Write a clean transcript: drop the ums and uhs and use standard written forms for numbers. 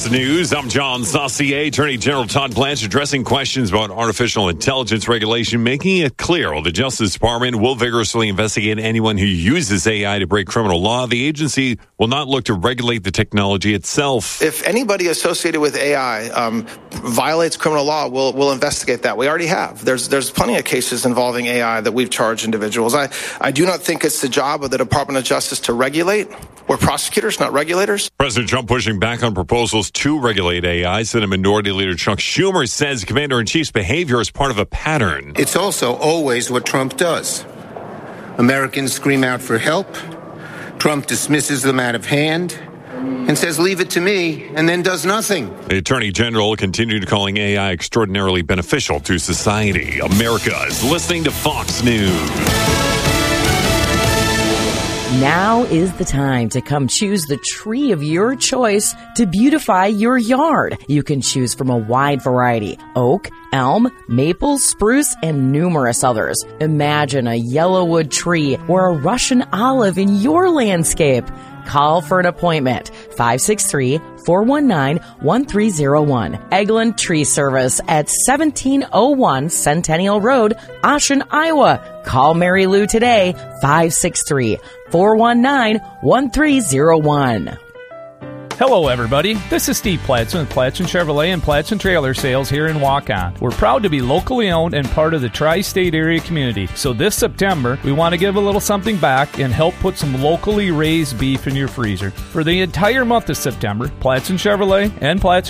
Fox News, I'm John Saucier. Attorney General Todd Blanche addressing questions about artificial intelligence regulation, making it clear the Justice Department will vigorously investigate anyone who uses AI to break criminal law. The agency will not look to regulate the technology itself. If anybody associated with AI violates criminal law, we'll investigate that. We already have. There's plenty of cases involving AI that we've charged individuals. I do not think it's the job of the Department of Justice to regulate. We're prosecutors, not regulators. President Trump pushing back on proposals to regulate AI. Senate Minority Leader Chuck Schumer says Commander-in-Chief's behavior is part of a pattern. It's also always what Trump does. Americans scream out for help. Trump dismisses them out of hand and says, leave it to me, and then does nothing. The Attorney General continued calling AI extraordinarily beneficial to society. America is listening to Fox News. Now is the time to come choose the tree of your choice to beautify your yard. You can choose from a wide variety: oak, elm, maple, spruce, and numerous others. Imagine a yellowwood tree or a Russian olive in your landscape. Call for an appointment, 563-419-1301. Eglin Tree Service at 1701 Centennial Road, Ocean, Iowa. Call Mary Lou today, 563-419-1301. Hello, everybody. This is Steve Platson with Platson Chevrolet and Platson Trailer Sales here in Waukon. We're proud to be locally owned and part of the tri-state area community. So this September, we want to give a little something back and help put some locally raised beef in your freezer. For the entire month of September, Platson Chevrolet and Platson